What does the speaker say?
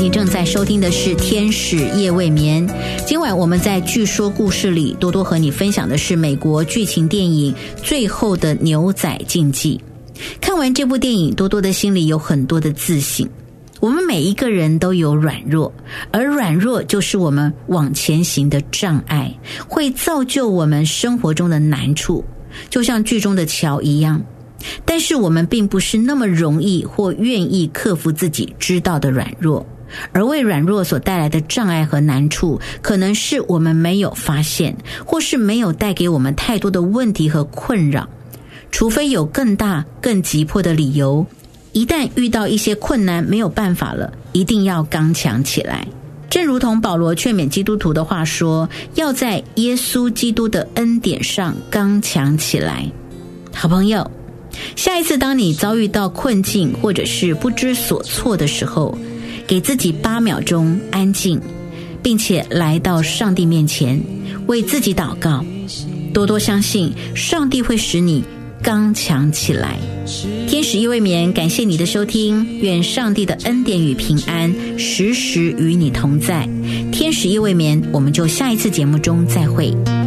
你正在收听的是天使夜未眠。今晚我们在据说故事里，多多和你分享的是美国剧情电影《最后的牛仔竞技》。看完这部电影，多多的心里有很多的自省。我们每一个人都有软弱，而软弱就是我们往前行的障碍，会造就我们生活中的难处，就像剧中的乔一样。但是我们并不是那么容易或愿意克服自己知道的软弱，而为软弱所带来的障碍和难处，可能是我们没有发现，或是没有带给我们太多的问题和困扰。除非有更大更急迫的理由，一旦遇到一些困难没有办法了，一定要刚强起来。正如同保罗劝勉基督徒的话说，要在耶稣基督的恩典上刚强起来。好朋友，下一次当你遭遇到困境或者是不知所措的时候，给自己8秒钟安静，并且来到上帝面前为自己祷告，多多相信上帝会使你刚强起来。天使夜未眠，感谢你的收听，愿上帝的恩典与平安时时与你同在。天使夜未眠，我们就下一次节目中再会。